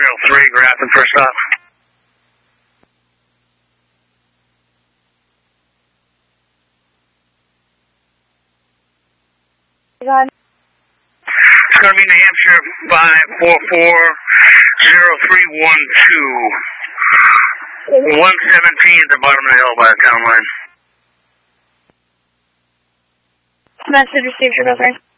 3, Grafton, first stop. It's going to be New Hampshire 544-0312. 117 at the bottom of the hill by the town line. Message received, your buzzer.